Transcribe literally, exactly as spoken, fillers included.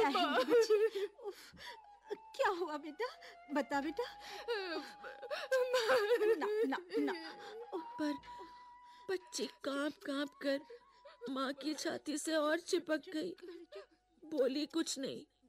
रहेंगे बच्ची। उफ, क्या हुआ बेटा, बता बेटा। ना ना ना। पर बच्ची कांप कांप कर माँ की छाती से और चिपक गई, बोली कुछ नहीं।